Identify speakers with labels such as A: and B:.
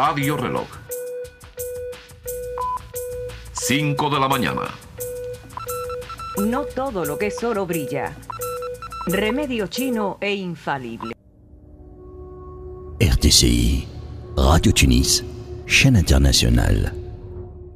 A: Radio Reloj. 5 de la mañana.
B: No todo lo que es oro brilla. Remedio chino e infalible.
C: RTCI, Radio Tunis, chaîne internationale.